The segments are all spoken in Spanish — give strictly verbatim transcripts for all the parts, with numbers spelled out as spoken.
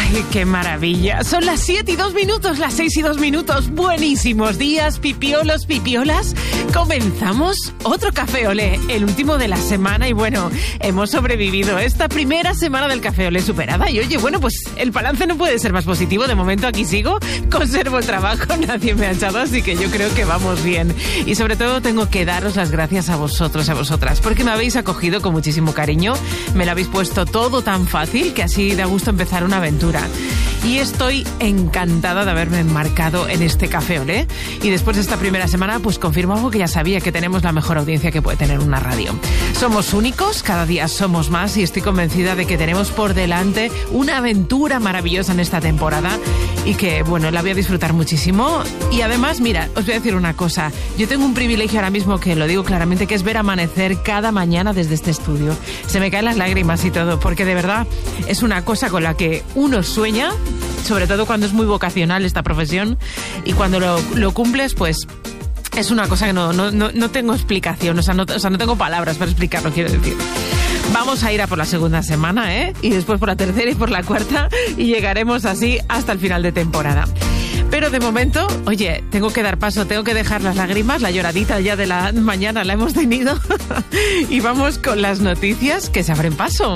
Ay, qué maravilla. Son las siete y dos minutos, las seis y dos minutos. Buenísimos días, pipiolos, pipiolas. Comenzamos otro Café Olé, el último de la semana. Y bueno, hemos sobrevivido esta primera semana del Café Olé superada. Y oye, bueno, pues el balance no puede ser más positivo. De momento aquí sigo, conservo el trabajo, nadie me ha echado, así que yo creo que vamos bien. Y sobre todo tengo que daros las gracias a vosotros, a vosotras, porque me habéis acogido con muchísimo cariño. Me lo habéis puesto todo tan fácil que así da gusto empezar una aventura. Y estoy encantada de haberme embarcado en este Café Olé. Y después de esta primera semana, pues confirmo algo que ya sabía, que tenemos la mejor audiencia que puede tener una radio. Somos únicos, cada día somos más, y estoy convencida de que tenemos por delante una aventura maravillosa en esta temporada y que, bueno, la voy a disfrutar muchísimo. Y además, mira, os voy a decir una cosa. Yo tengo un privilegio ahora mismo, que lo digo claramente, que es ver amanecer cada mañana desde este estudio. Se me caen las lágrimas y todo, porque de verdad es una cosa con la que uno sueña, sobre todo cuando es muy vocacional esta profesión, y cuando lo, lo cumples, pues es una cosa que no, no, no, no tengo explicación, o sea, no, o sea, no tengo palabras para explicarlo, quiero decir. Vamos a ir a por la segunda semana, ¿eh? Y después por la tercera y por la cuarta, y llegaremos así hasta el final de temporada. Pero de momento, oye, tengo que dar paso, tengo que dejar las lágrimas, la lloradita ya de la mañana la hemos tenido, y vamos con las noticias que se abren paso.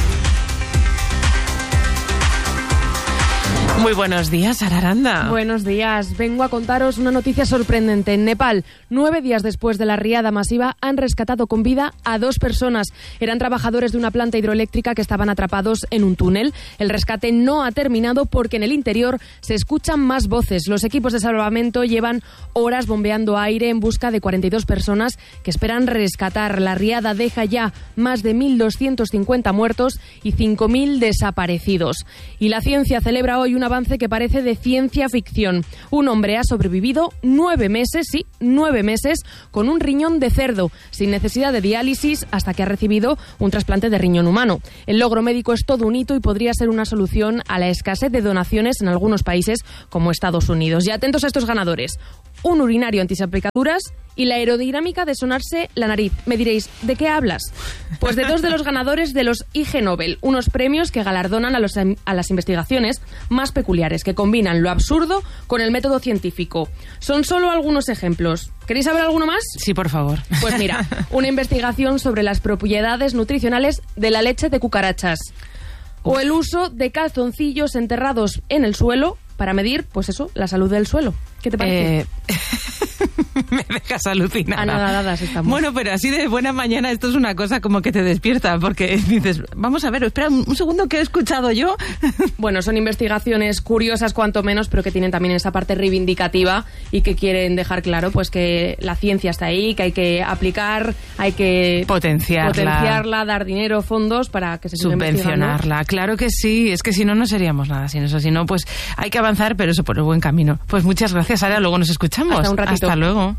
Muy buenos días, Araranda. Buenos días. Vengo a contaros una noticia sorprendente. En Nepal, nueve días después de la riada masiva, han rescatado con vida a dos personas. Eran trabajadores de una planta hidroeléctrica que estaban atrapados en un túnel. El rescate no ha terminado porque en el interior se escuchan más voces. Los equipos de salvamento llevan horas bombeando aire en busca de cuarenta y dos personas que esperan rescatar. La riada deja ya más de mil doscientos cincuenta muertos y cinco mil desaparecidos. Y la ciencia celebra hoy una avance que parece de ciencia ficción. Un hombre ha sobrevivido nueve meses, sí, nueve meses, con un riñón de cerdo, sin necesidad de diálisis, hasta que ha recibido un trasplante de riñón humano. El logro médico es todo un hito y podría ser una solución a la escasez de donaciones en algunos países como Estados Unidos. Y atentos a estos ganadores: un urinario antisalpicaduras y la aerodinámica de sonarse la nariz. Me diréis, ¿de qué hablas? Pues de dos de los ganadores de los I G Nobel, unos premios que galardonan a, los, a las investigaciones más peculiares, que combinan lo absurdo con el método científico. Son solo algunos ejemplos. ¿Queréis saber alguno más? Sí, por favor. Pues mira, una investigación sobre las propiedades nutricionales de la leche de cucarachas. O el uso de calzoncillos enterrados en el suelo para medir, pues eso, la salud del suelo. ¿Qué te parece? Eh... Me dejas alucinada. Anonadadas estamos. Bueno, pero así de buena mañana esto es una cosa como que te despierta, porque dices, vamos a ver, espera un segundo, ¿qué he escuchado yo? Bueno, son investigaciones curiosas cuanto menos, pero que tienen también esa parte reivindicativa y que quieren dejar claro pues que la ciencia está ahí, que hay que aplicar, hay que potenciarla, potenciarla dar dinero, fondos para que se siga subvencionarla. Claro que sí, es que si no, no seríamos nada sin eso. Si no, pues hay que avanzar, pero eso por el buen camino. Pues muchas gracias, Sara, luego nos escuchamos. Hasta un ratito. Hasta luego.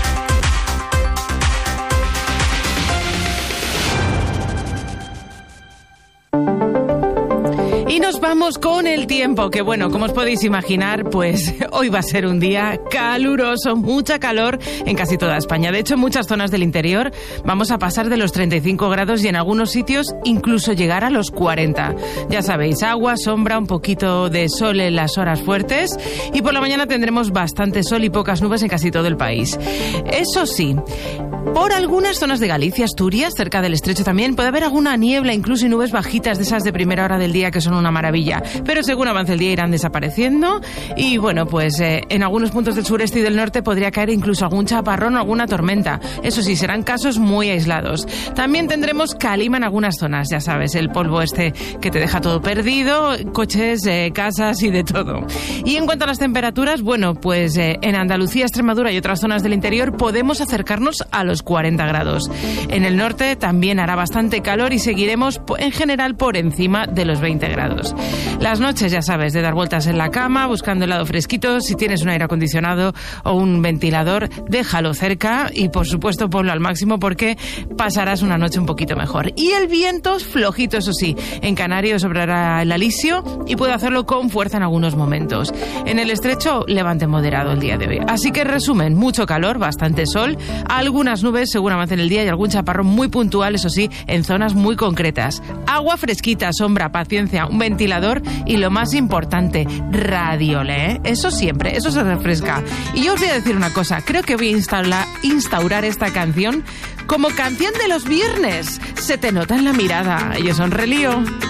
Y nos vamos con el tiempo, que bueno, como os podéis imaginar, pues hoy va a ser un día caluroso, mucha calor en casi toda España. De hecho, en muchas zonas del interior vamos a pasar de los treinta y cinco grados y en algunos sitios incluso llegar a los cuarenta. Ya sabéis, agua, sombra, un poquito de sol en las horas fuertes, y por la mañana tendremos bastante sol y pocas nubes en casi todo el país. Eso sí, por algunas zonas de Galicia, Asturias, cerca del estrecho también, puede haber alguna niebla, incluso y nubes bajitas de esas de primera hora del día que son una maravilla, pero según avance el día irán desapareciendo y bueno, pues eh, en algunos puntos del sureste y del norte podría caer incluso algún chaparrón o alguna tormenta. Eso sí, serán casos muy aislados. También tendremos calima en algunas zonas, ya sabes, el polvo este que te deja todo perdido, coches, eh, casas y de todo. Y en cuanto a las temperaturas, bueno, pues eh, en Andalucía, Extremadura y otras zonas del interior podemos acercarnos a los cuarenta grados. En el norte también hará bastante calor y seguiremos en general por encima de los veinte grados. Las noches, ya sabes, de dar vueltas en la cama, buscando helado fresquito. Si tienes un aire acondicionado o un ventilador, déjalo cerca y, por supuesto, ponlo al máximo porque pasarás una noche un poquito mejor. Y el viento flojito, eso sí. En Canarias sobrará el alisio y puede hacerlo con fuerza en algunos momentos. En el estrecho, levante moderado el día de hoy. Así que, en resumen, mucho calor, bastante sol, algunas algunas nubes seguramente en el día y algún chaparrón muy puntual, eso sí, en zonas muy concretas. Agua fresquita, sombra, paciencia, un ventilador y lo más importante, Radiolé, ¿eh? Eso siempre, eso se refresca. Y yo os voy a decir una cosa, creo que voy a instaurar, instaurar esta canción como canción de los viernes. Se te nota en la mirada. Ellos son Relío.